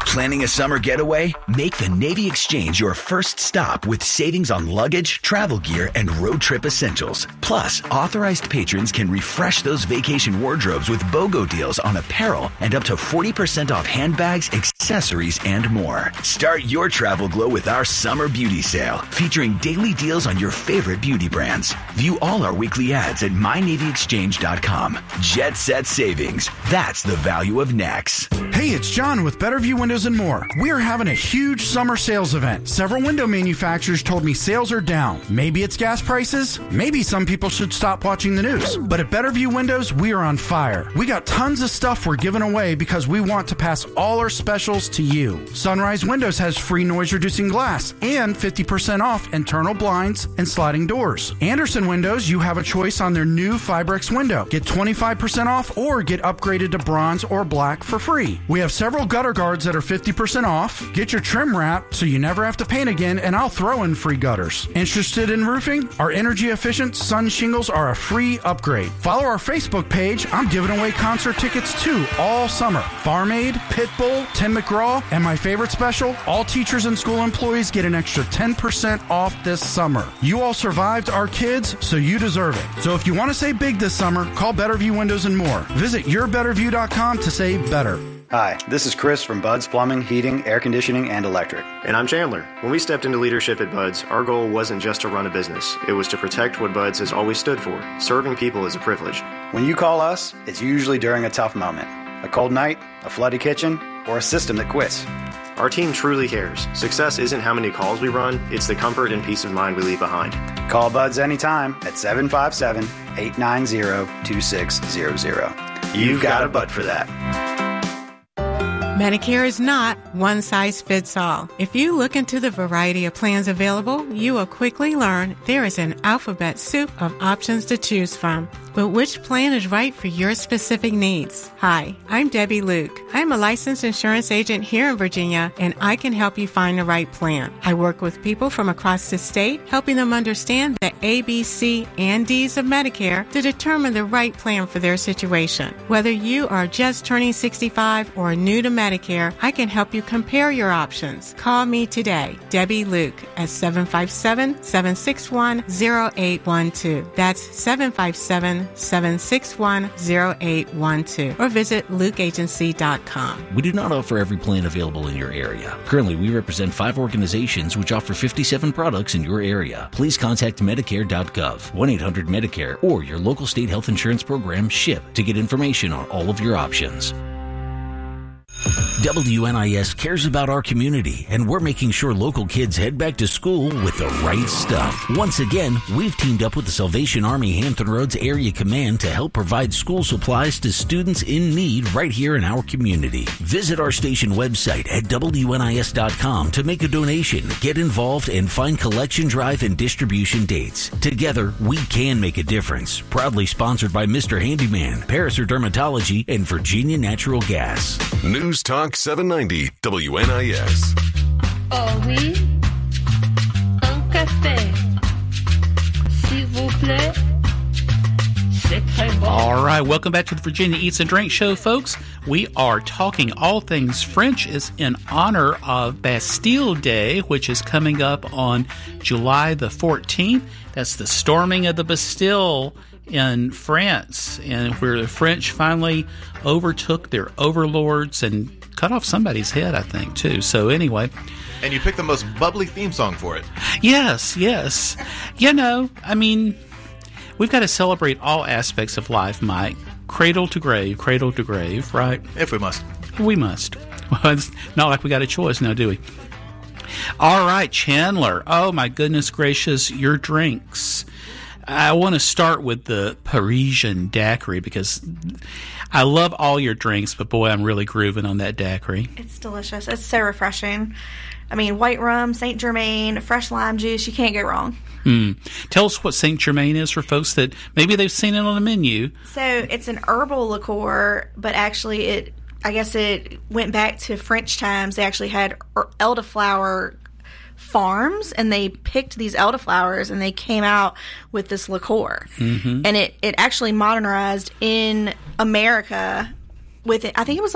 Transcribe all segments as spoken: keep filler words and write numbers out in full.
Planning a summer getaway? Make the Navy Exchange your first stop with savings on luggage, travel gear, and road trip essentials. Plus, authorized patrons can refresh those vacation wardrobes with BOGO deals on apparel and up to forty percent off handbags, accessories, and more. Start your travel glow with our Summer Beauty Sale, featuring daily deals on your favorite beauty brands. View all our weekly ads at my navy exchange dot com. Jet Set Savings. That's the value of Nex. Hey, it's John with Better View Windows and More. We are having a huge summer sales event. Several window manufacturers told me sales are down. Maybe it's gas prices. Maybe some people should stop watching the news. But at Better View Windows, we are on fire. We got tons of stuff we're giving away because we want to pass all our specials to you. Sunrise Windows has free noise-reducing glass and fifty percent off internal blinds and sliding doors. Anderson Windows, you have a choice on their new Fibrex window. Get twenty-five percent off or get upgraded to bronze or black for free. We have several gutter guards that are fifty percent off. Get your trim wrap so you never have to paint again, and I'll throw in free gutters. Interested in roofing? Our energy-efficient sun shingles are a free upgrade. Follow our Facebook page. I'm giving away concert tickets too all summer. Farm Aid, Pitbull, Tim McGraw, and my favorite special, all teachers and school employees get an extra ten percent off this summer. You all survived our kids, so you deserve it. So if you want to say big this summer, call Better View Windows and More. Visit your better view dot com to say better. Hi, this is Chris from Bud's Plumbing, Heating, Air Conditioning, and Electric. And I'm Chandler. When we stepped into leadership at Bud's, our goal wasn't just to run a business. It was to protect what Bud's has always stood for. Serving people is a privilege. When you call us, it's usually during a tough moment. A cold night, a flooded kitchen, or a system that quits. Our team truly cares. Success isn't how many calls we run, it's the comfort and peace of mind we leave behind. Call Bud's anytime at seven five seven, eight nine zero, two six zero zero. You've got a Bud for that. Medicare is not one size fits all. If you look into the variety of plans available, you will quickly learn there is an alphabet soup of options to choose from. But which plan is right for your specific needs? Hi, I'm Debbie Luke. I'm a licensed insurance agent here in Virginia, and I can help you find the right plan. I work with people from across the state, helping them understand the A, B, C, and D's of Medicare to determine the right plan for their situation. Whether you are just turning sixty-five or new to Medicare, I can help you compare your options. Call me today, Debbie Luke, at seven five seven, seven six one, zero eight one two. That's seven five seven, seven six one, zero eight one two, or visit luke agency dot com. We do not offer every plan available in your area. Currently, we represent five organizations which offer fifty-seven products in your area. Please contact medicare dot gov, one eight hundred Medicare, or your local state health insurance program, SHIP, to get information on all of your options. W N I S cares about our community, and we're making sure local kids head back to school with the right stuff. Once again, we've teamed up with the Salvation Army Hampton Roads Area Command to help provide school supplies to students in need right here in our community. Visit our station website at W N I S dot com to make a donation, get involved, and find collection drive and distribution dates. Together, we can make a difference. Proudly sponsored by Mister Handyman, Paraser Dermatology, and Virginia Natural Gas. News Talk seven ninety W N I S. Oh oui, un café, s'il vous plaît. C'est très bon. All right, welcome back to the Virginia Eats and Drinks Show, folks. We are talking all things French is in honor of Bastille Day, which is coming up on July the fourteenth. That's the storming of the Bastille in France, and where the French finally overtook their overlords and cut off somebody's head, I think, too. So anyway. And you picked the most bubbly theme song for it. Yes, yes. You know, I mean, we've got to celebrate all aspects of life, Mike. Cradle to grave, cradle to grave, right? If we must. We must. Well, it's not like we got a choice now, do we? All right, Chandler. Oh, my goodness gracious, your drinks. I want to start with the Parisian daiquiri because I love all your drinks, but boy, I'm really grooving on that daiquiri. It's delicious. It's so refreshing. I mean, white rum, Saint Germain, fresh lime juice, you can't go wrong. Mm. Tell us what Saint Germain is for folks that maybe they've seen it on the menu. So it's an herbal liqueur, but actually it, I guess it went back to French times. They actually had elderflower farms, and they picked these elderflowers, and they came out with this liqueur. Mm-hmm. And it, it actually modernized in America with it. I think it was like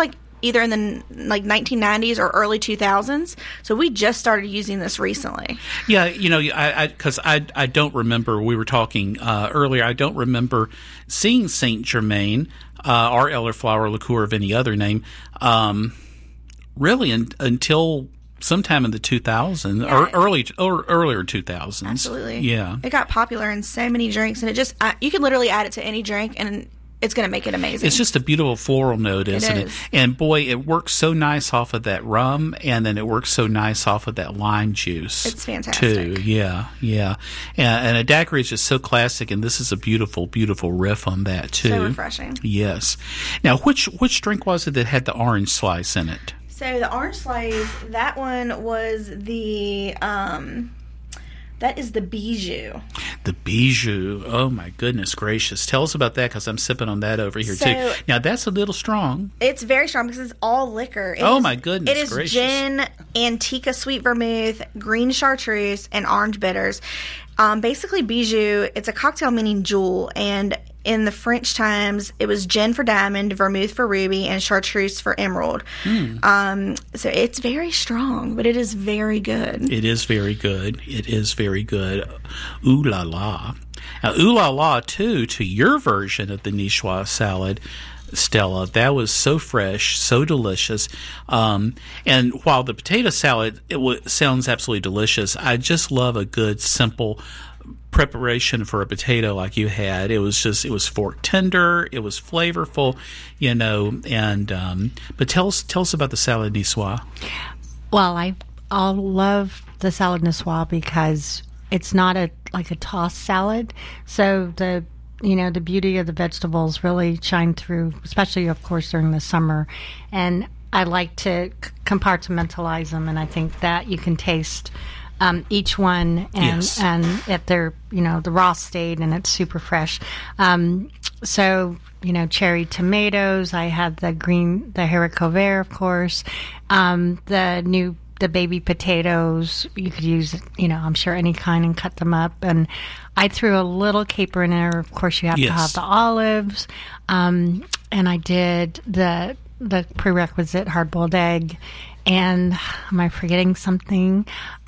either in the like nineteen nineties or early two thousands. So we just started using this recently. Yeah, you know, I because I, I I don't remember. We were talking uh, earlier. I don't remember seeing Saint Germain uh, or elderflower liqueur of any other name um, really in, until sometime in the two thousands Yeah. or early or earlier two thousands. Absolutely. Yeah. It got popular in so many drinks, and it just uh, you can literally add it to any drink, and it's going to make it amazing. It's just a beautiful floral note, isn't it? is. And boy, it works so nice off of that rum, and then it works so nice off of that lime juice. It's fantastic. Too. Yeah, yeah. And, and a daiquiri is just so classic, and this is a beautiful, beautiful riff on that too. So refreshing. Yes. Now, which which drink was it that had the orange slice in it? So the orange slice, that one was the um, that is the Bijou. The Bijou. Oh my goodness gracious! Tell us about that, because I'm sipping on that over here So- too. Now that's a little strong. It's very strong because it's all liquor. It Oh, is- my goodness It is gracious. gin, Antica sweet vermouth, green chartreuse, and orange bitters. Um, basically, Bijou, it's a cocktail meaning jewel, and in the French times, it was gin for diamond, vermouth for ruby, and chartreuse for emerald. Mm. Um, so it's very strong, but it is very good. It is very good. It is very good. Ooh la la. Now, ooh la la, too, to your version of the Niçoise salad, Stella. That was so fresh, so delicious. Um, and while the potato salad it w- sounds absolutely delicious, I just love a good, simple preparation for a potato like you had. It was just, it was fork tender, it was flavorful, you know, and, um, but tell us, tell us about the salad niçoise. Well, I I love the salad niçoise because it's not a like a tossed salad, so the you know the beauty of the vegetables really shine through, especially of course during the summer. And I like to c- compartmentalize them, and I think that you can taste um, each one and Yes. and at their you know the raw state, and it's super fresh. Um, so you know cherry tomatoes. I had the green the haricot vert, of course. Um, the new the baby potatoes. You could use you know I'm sure any kind and cut them up. And I threw a little caper in there. Of course, you have Yes. to have the olives. Um, and I did the the prerequisite hard boiled egg. And am I forgetting something?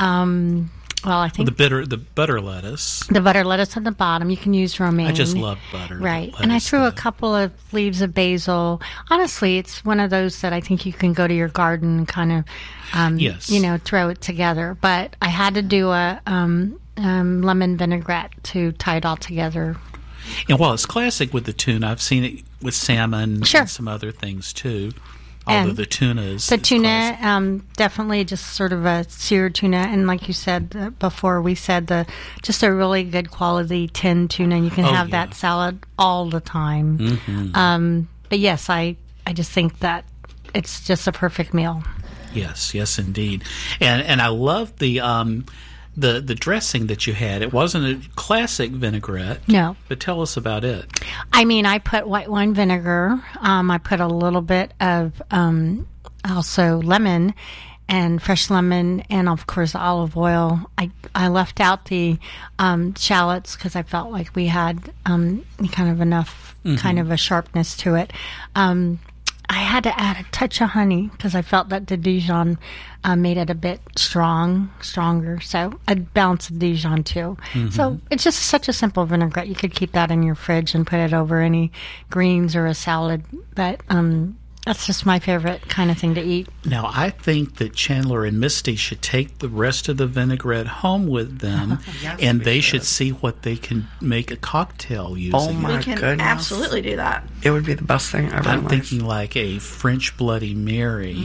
Um, well, I think The bitter, the butter lettuce. the butter lettuce on the bottom. You can use romaine. I just love butter Right. lettuce, And I threw a couple of leaves of basil. Honestly, it's one of those that I think you can go to your garden and kind of, um, Yes. you know, throw it together. But I had to do a um, um, lemon vinaigrette to tie it all together. And while it's classic with the tuna, I've seen it with salmon Sure. and some other things too. Although And the tuna is The tuna, um, definitely just sort of a seared tuna, and like you said uh, before, we said the just a really good quality tinned tuna. You can Oh, have yeah. that salad all the time. Mhm. Um, but yes, I I just think that it's just a perfect meal. Yes, yes, indeed. And and I love the um, the the dressing that you had. It wasn't a classic vinaigrette. No. But tell us about it. I mean, I put white wine vinegar. Um, I put a little bit of um, also lemon and fresh lemon, and of course olive oil. I I left out the um, shallots because I felt like we had um, kind of enough Mhm. kind of a sharpness to it. Um, I had to add a touch of honey because I felt that the Dijon uh, made it a bit strong, stronger. So a bounce of Dijon too. Mhm. So it's just such a simple vinaigrette. You could keep that in your fridge and put it over any greens or a salad. But um, that's just my favorite kind of thing to eat. Now, I think that Chandler and Misty should take the rest of the vinaigrette home with them, Yes, and we they should see what they can make a cocktail using. Oh my we can goodness. absolutely do that. It would be the best thing ever. I'm in life. thinking like a French Bloody Mary.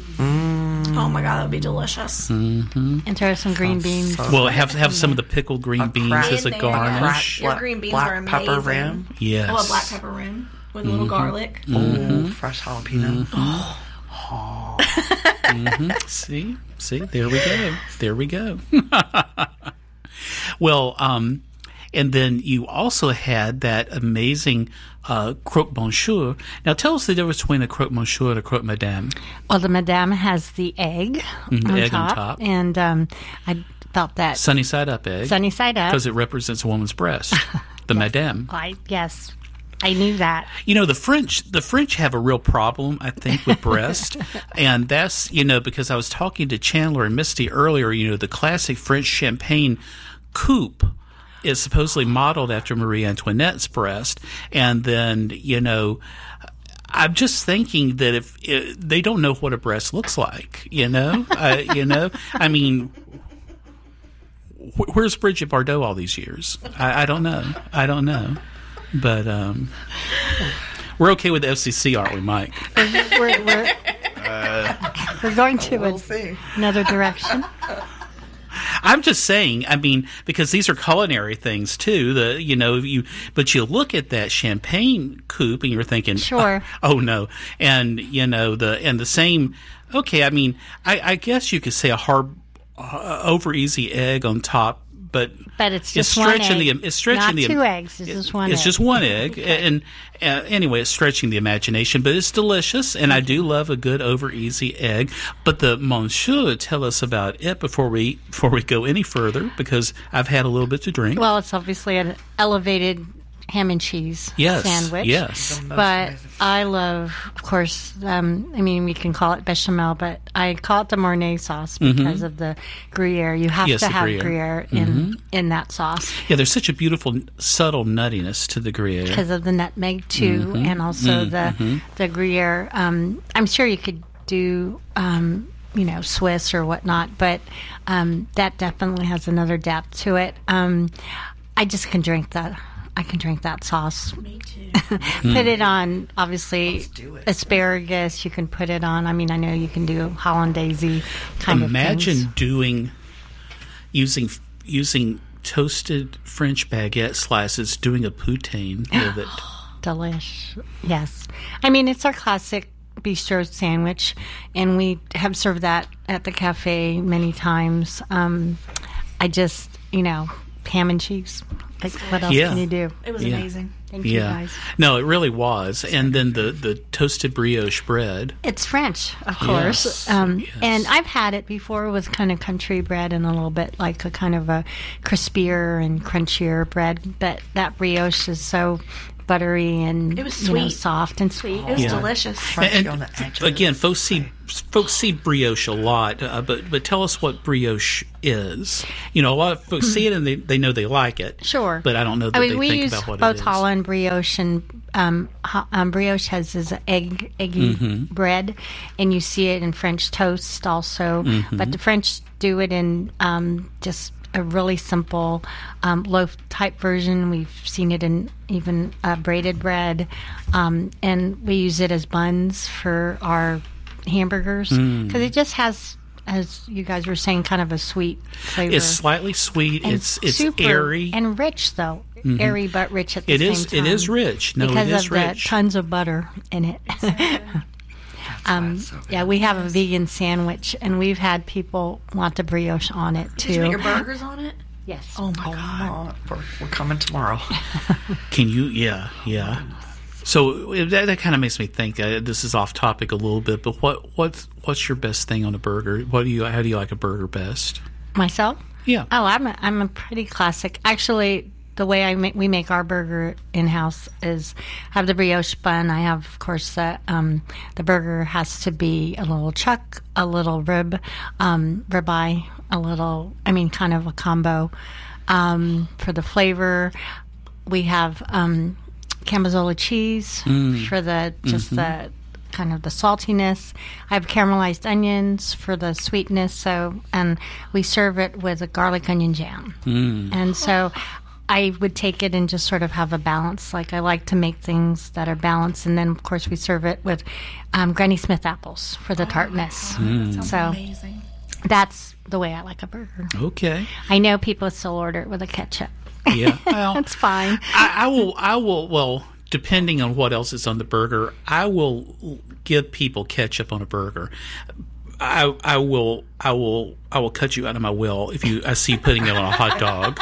Mm. Oh my god, that would be delicious. Mm-hmm. And throw some green beans. Well, have have some of the pickled green beans crack- as a In there, garnish. yes. Your green beans black are amazing. pepper rim. Yes. Oh, a black pepper rim with a little Mhm. garlic. Oh, fresh jalapeno. Oh. hmm See, see, there we go, there we go. Well, um, and then you also had that amazing uh, croque monsieur. Now, tell us the difference between a croque monsieur and a croque madame. Well, the Madame has the egg, Mhm, on, egg top, on top. and um, I felt that Sunny side up egg. Sunny side up. Because it represents a woman's breast. The madame. I yes, I knew that. You know, the French, the French have a real problem, I think, with Brest, and that's, you know, because I was talking to Chandler and Misty earlier. You know, the classic French champagne coupe is supposedly modeled after Marie Antoinette's Brest, and then, you know, I'm just thinking that if it, they don't know what a Brest looks like, you know, uh, you know, I mean. Where's Bridget Bardot all these years? I, I don't know. I don't know. But um, we're okay with the F C C, aren't we, Mike? We're, we're, we're, Uh, we're going to We'll a- see. another direction. I'm just saying. I mean, because these are culinary things too. The you know you, but you look at that champagne coupe and you're thinking, Sure. oh, oh no, and you know the and the same. Okay, I mean, I, I guess you could say a hard. Uh, over easy egg on top, but But it's it's just one stretching egg. the it's stretching Not the two eggs. It's just one It's egg. just one egg, and uh, anyway, it's stretching the imagination, but it's delicious, and I do love a good over easy egg. But the Monsieur, tell us about it before we before we go any further, because I've had a little bit to drink. Well, it's obviously an elevated ham and cheese Yes, sandwich. yes. The most But amazing. I love, of course, um, I mean, we can call it bechamel, but I call it the Mornay sauce because Mhm. of the Gruyere. You have Yes, to the have Gruyere. Gruyere, in, Mhm. in that sauce Yeah, there's such a beautiful subtle nuttiness to the Gruyere. because of the nutmeg, too, Mhm. and also Mm, the, mhm. the Gruyere. Um, I'm sure you could do, um, you know, Swiss or whatnot, but um, that definitely has another depth to it. Um, I just can drink that. I can drink that sauce. Me too. Put it on, obviously, Let's do it. asparagus. You can put it on. I mean, I know you can do hollandaise kind Imagine of things. doing using using toasted French baguette slices, doing a poutine with it. Delish. Yes. I mean, it's our classic bistro sandwich, and we have served that at the cafe many times. Um, I just, you know, ham and cheese. Like, what else Yeah. can you do? It was Yeah. amazing. Thank you, Yeah, guys. no, it really was. And then the the toasted brioche bread. It's French, of course. Yes, Um, yes. And I've had it before with kind of country bread and a little bit like a kind of a crispier and crunchier bread. But that brioche is so buttery and It was you know, sweet. soft and sweet. It was Yeah. delicious. Crunchy And- on the edges. Again, folks see folks see brioche a lot, uh, but but tell us what brioche is. You know, a lot of folks see it and they, they know they like it. Sure. But I don't know that I mean, they we think use about what both it is. Holland brioche and um, ho- um, brioche has this egg eggy Mhm. bread, and you see it in French toast also. Mhm. But the French do it in um, just a really simple um, loaf type version. We've seen it in even uh, braided bread, um, and we use it as buns for our hamburgers Mm. because it just has, as you guys were saying, kind of a sweet flavor. It's slightly sweet. And It's it's super airy. and rich, though. Mhm. Airy but rich at the It same is- time. it is rich. No, it because is of rich. the tons of butter in it. um, yeah, we have a vegan sandwich, and we've had people want the brioche on it too. Did you put your burgers on it? Yes. Oh my Oh, god. we're, we're coming tomorrow. Can you? Yeah, yeah. So uh, that, that kind of makes me think. Uh, this is off topic a little bit, but what what's what's your best thing on a burger? What do you? How do you like a burger best? Myself? Yeah. Oh, I'm a, I'm a pretty classic. Actually, the way I make, we make our burger in house is I have the brioche bun. I have, of course, the um, the burger has to be a little chuck, a little rib, um, ribeye, a little. I mean, kind of a combo um, for the flavor. We have um, Cambozola cheese Mm. for the just Mhm. the kind of the saltiness. I have caramelized onions for the sweetness. So, and we serve it with a garlic onion jam. Mm. And so I would take it and just sort of have a balance. Like I like to make things that are balanced. And then, of course, we serve it with um, Granny Smith apples for the tartness. Mm. That sounds So amazing. that's the way I like a burger. Okay. I know people still order it with a ketchup. Yeah. Well, that's fine. I, I will. I will. Well, depending on what else is on the burger, I will give people ketchup on a burger. I, I will. I will. I will cut you out of my will if you. I see you putting it on a hot dog.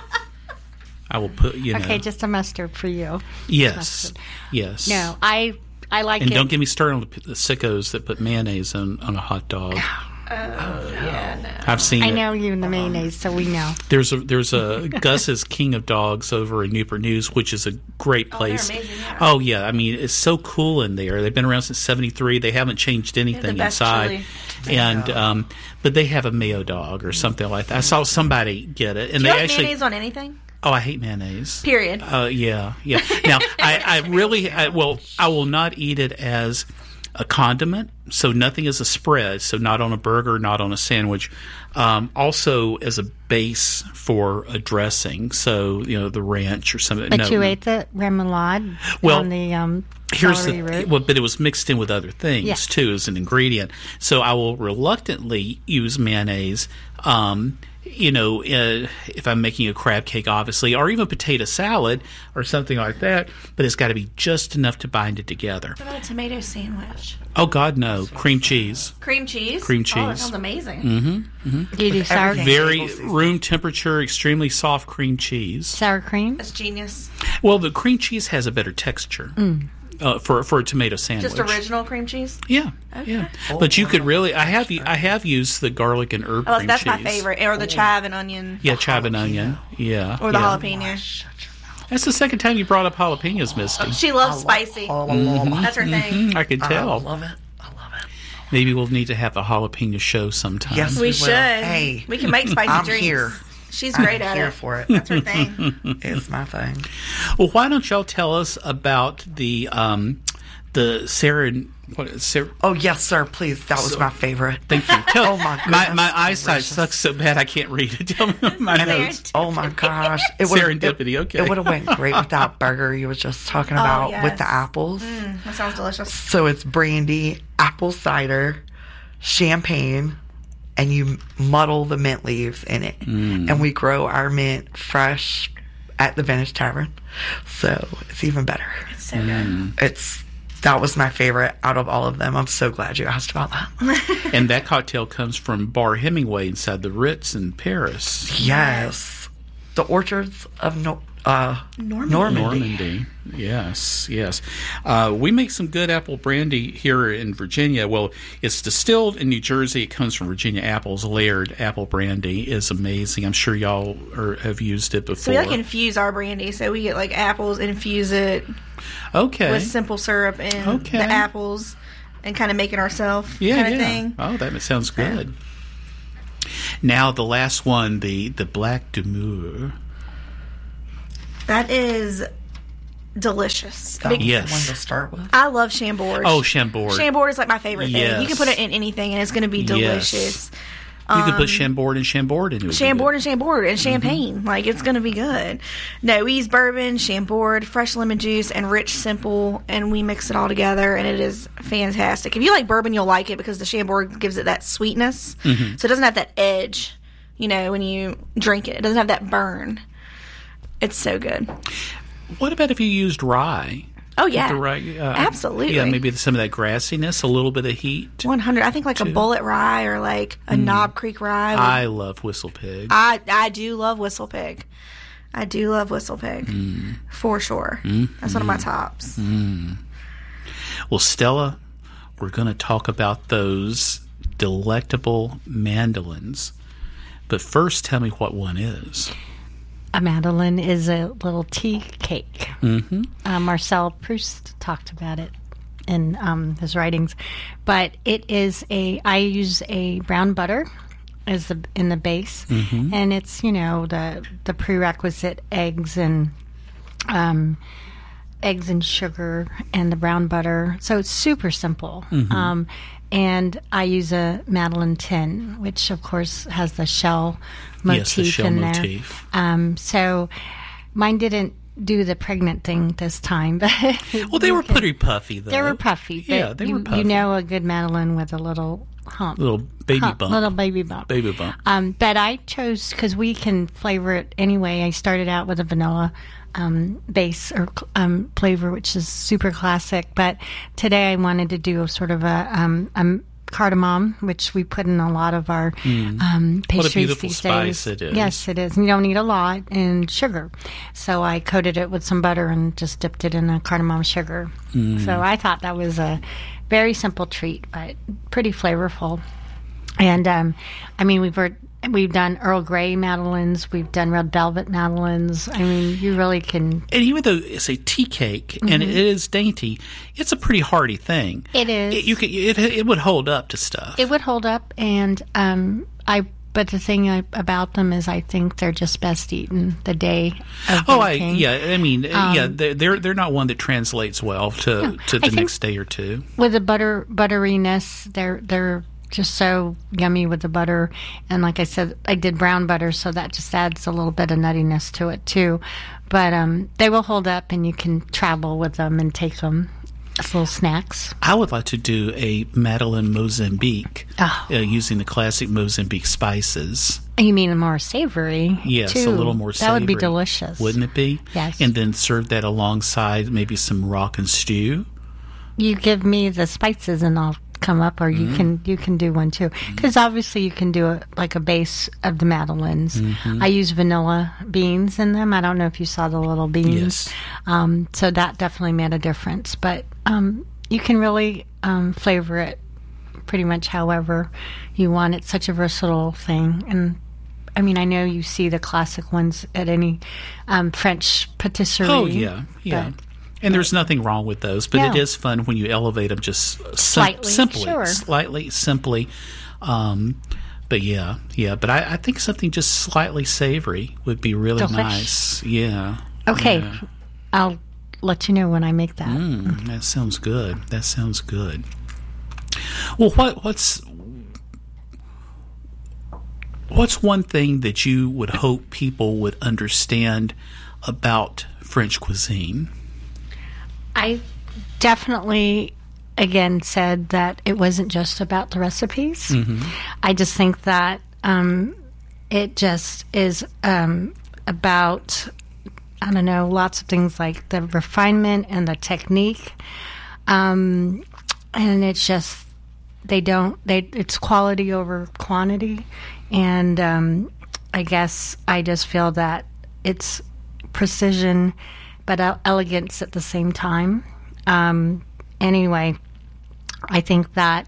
I will put. You know. Okay, just a mustard for you. Yes. Mustard. Yes. No, I I like and it. don't get me started on the, the sickos that put mayonnaise on, on a hot dog. Oh, yeah, no. I've seen I it. know you and the mayonnaise, so we know. There's a there's a Gus's King of Dogs over in Newport News, which is a great place. Oh, they're amazing, yeah. Oh yeah, I mean it's so cool in there. They've been around since seventy-three. They haven't changed anything best inside, chili. and um, but they have a mayo dog or something like that. I saw somebody get it, and Do they you like actually. mayonnaise on anything? Oh, I hate mayonnaise. Period. Uh, yeah, yeah. Now, I, I really, I, well, I will not eat it as a condiment, so nothing as a spread, so not on a burger, not on a sandwich. Um, also as a base for a dressing, so, you know, the ranch or something. But no, you no. ate the remoulade Well, on the um, Here's celery the root. well, but it was mixed in with other things Yeah. too as an ingredient. So I will reluctantly use mayonnaise. Um, you know, uh, if I'm making a crab cake, obviously, or even potato salad or something like that. But it's got to be just enough to bind it together. What about a tomato sandwich? Oh God, no! Cream cheese. Cream cheese? Cream Oh, that cheese. sounds amazing. Mm-hmm. mm-hmm. Do you do sour, Very room temperature, extremely soft cream cheese. sour cream? That's genius. Well, the cream cheese has a better texture Mm. uh, for for a tomato sandwich. Just original cream cheese? Yeah, Okay. yeah. But you could really, I have I have used the garlic and herb Oh, cream that's cheese. my favorite. Or the chive and onion. Yeah, chive and onion. Yeah. Or the yeah. jalapeno. That's the second time you brought up jalapenos, Misty. She loves spicy. Mhm. That's her thing. Mhm, I can tell. I love it. Maybe we'll need to have a jalapeno show sometime. Yes, We we, should. will. Hey, We can make spicy I'm drinks. here. She's I'm great at here it. for it. That's her thing. It's my thing. Well, why don't y'all tell us about the um, the Sarah? What is Sarah? Oh yes, sir. Please, that was So- my favorite. Thank you. Tell, oh my my goodness my eyesight gracious. sucks so bad I can't read it. Tell me my notes. Oh my gosh! It would've- Serendipity. It, Okay. It would have went great with that burger you were just talking Oh, about yes. with the apples. Mm, that sounds delicious. So it's brandy, apple cider, champagne, and you muddle the mint leaves in it. Mm. And we grow our mint fresh at the Vintage Tavern. So it's even better. It's so good. It's that was my favorite out of all of them. I'm so glad you asked about that. And that cocktail comes from Bar Hemingway inside the Ritz in Paris. Yes. The orchards of no- uh, Normandy. Normandy. Normandy. Yes, yes. Uh, we make some good apple brandy here in Virginia. Well, it's distilled in New Jersey. It comes from Virginia apples. Layered apple brandy is amazing. I'm sure y'all are, have used it before. So we like infuse our brandy. So we get like apples, infuse it okay. with simple syrup and Okay. the apples, and kind of make it ourselves yeah, kind of yeah. thing. Oh, that sounds good. Now the last one, the the Black Demure. That is delicious. That Big- was Yes. the one to start with. I love Chambord. Oh, Chambord. Chambord is like my favorite thing. You can Yes. put it in anything and it's going to be Yes. delicious. You could Um, put Chambord and Chambord into it. Chambord and Chambord and champagne. Mm-hmm. Like, it's going to be good. No, we use bourbon, Chambord, fresh lemon juice, and rich simple, and we mix it all together, and it is fantastic. If you like bourbon, you'll like it because the Chambord gives it that sweetness. Mhm. So it doesn't have that edge, you know, when you drink it. It doesn't have that burn. It's so good. What about if you used rye? Oh, yeah. The rye, uh, Absolutely. Yeah, maybe some of that grassiness, a little bit of heat. one hundred. I think like a Bullet Rye or like a Knob Creek Rye. would- I love Whistle Pig. I I do love Whistle Pig. I do love Whistle Pig Mm. for sure. Mm. That's one of my tops. Mm. Well, Stella, we're going to talk about those delectable mandolins. But first, tell me what one is. A mandolin is a little tea cake. Mm-hmm. Uh, Marcel Proust talked about it in um, his writings, but it is a. I use a brown butter as the in the base, Mhm. and it's you know the the prerequisite eggs and um, eggs and sugar and the brown butter. So it's super simple. Mhm. Um, and I use a mandolin tin, which of course has the shell motif Yes, the shell in motif. there. Um, so mine didn't do the pregnant thing this time, but Well, they were pretty puffy, though. they were puffy. Yeah, but they you, were puffy. You know, a good mandolin with a little hump, Little baby hump, bump. little baby bump. Baby bump. Um, but I chose because we can flavor it anyway. I started out with a vanilla um, base or um, flavor, which is super classic. But today I wanted to do a sort of a, um, a cardamom, which we put in a lot of our Mm. um, What a pastries beautiful these spice days. it is. Yes, it is. And you don't need a lot, and sugar. So I coated it with some butter and just dipped it in a cardamom sugar. Mm. So I thought that was a very simple treat, but pretty flavorful. And um, I mean, we've heard, we've done Earl Grey madeleines, we've done red velvet madeleines. I mean, you really can. And even though it's a tea cake Mm-hmm. and it is dainty, it's a pretty hearty thing. It is. It, you could, it, it would hold up to stuff. It would hold up, and um, I. But the thing I, about them is, I think they're just best eaten the day of Oh, I, baking. yeah. I mean, Um, yeah, they're, they're they're not one that translates well to, No, to I the think- next day or two. With the butter butteriness, they're they're just so yummy with the butter. And like I said, I did brown butter, so that just adds a little bit of nuttiness to it too. But um, they will hold up, and you can travel with them and take them as little snacks. I would like to do a Madeleine Mozambique Oh. uh, using the classic Mozambique spices. You mean more savory? Yes, too. a little more savory. That would be delicious, Wouldn't it be? Yes. And then serve that alongside maybe some rock and stew. You give me the spices, and I'll come up, or you Mm. can you can do one too. Because obviously you can do a, like a base of the madeleines. Mhm. I use vanilla beans in them. I don't know if you saw the little beans. Yes. Um, so that definitely made a difference. But um, you can really um, flavor it pretty much however you want. It's such a versatile thing. And I mean, I know you see the classic ones at any um, French patisserie. Oh, yeah, yeah. but- And there's nothing wrong with those, but No. it is fun when you elevate them just sim- Slightly, simply, sure. slightly, simply. Um, but yeah, yeah. But I, I think something just slightly savory would be really Delish. nice. Yeah. Okay, Yeah. I'll let you know when I make that. Mm, that sounds good. That sounds good. Well, what what's what's one thing that you would hope people would understand about French cuisine? I definitely, again, said that it wasn't just about the recipes. Mhm. I just think that um, it just is um, about, I don't know, lots of things like the refinement and the technique. Um, and it's just, they don't, they it's quality over quantity. And um, I guess I just feel that it's precision but el- elegance at the same time. Um, anyway, I think that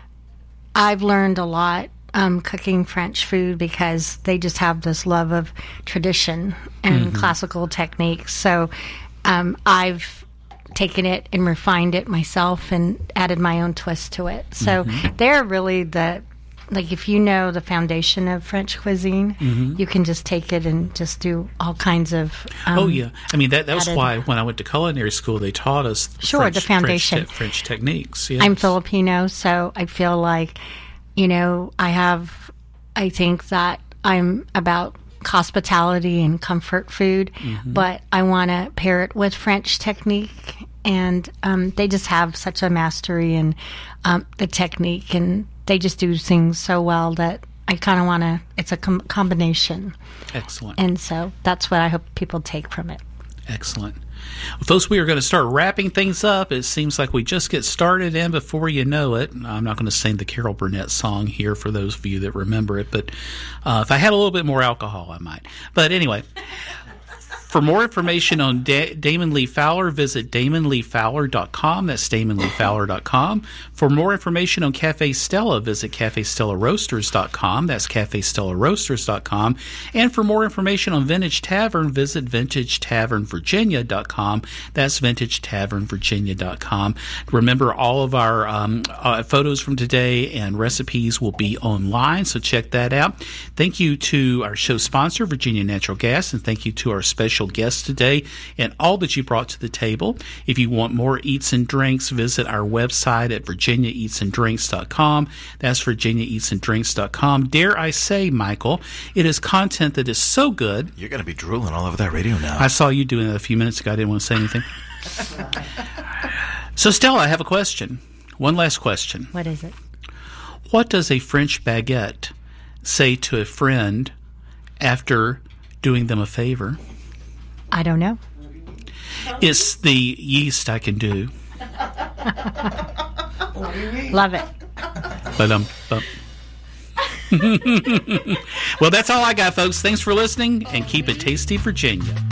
I've learned a lot um, cooking French food because they just have this love of tradition and Mhm. classical techniques. So um, I've taken it and refined it myself and added my own twist to it. So Mhm. they're really the, like if you know the foundation of French cuisine, Mhm. you can just take it and just do all kinds of. Um, oh yeah, I mean that that was added- why when I went to culinary school they taught us Sure, French, the foundation. French, te- French techniques. Yes. I'm Filipino, so I feel like, you know, I have, I think that I'm about hospitality and comfort food, Mhm. but I want to pair it with French technique. And um, they just have such a mastery in um, the technique, and they just do things so well that I kind of want to, it's a com- combination. Excellent. And so that's what I hope people take from it. Excellent. Well, folks, we are going to start wrapping things up. It seems like we just get started, and before you know it, I'm not going to sing the Carol Burnett song here for those of you that remember it, but uh, if I had a little bit more alcohol, I might. But anyway, for more information on da- Damon Lee Fowler, visit damon lee fowler dot com. That's damon lee fowler dot com. For more information on Cafe Stella, visit cafe stella roasters dot com. That's cafe stella roasters dot com. And for more information on Vintage Tavern, visit vintage tavern virginia dot com. That's vintage tavern virginia dot com. Remember, all of our um, uh, photos from today and recipes will be online, so check that out. Thank you to our show sponsor, Virginia Natural Gas, and thank you to our special guest today and all that you brought to the table. If you want more eats and drinks, visit our website at virginia eats and drinks dot com. That's virginia eats and drinks dot com. Dare I say, Michael, it is content that is so good. You're going to be drooling all over that radio now. I saw you doing it a few minutes ago. I didn't want to say anything. So, Stella, I have a question. One last question. What is it? What does a French baguette say to a friend after doing them a favor? I don't know. It's the yeast I can do. Love it. But um, but. Well, that's all I got, folks. Thanks for listening, and keep it tasty, Virginia.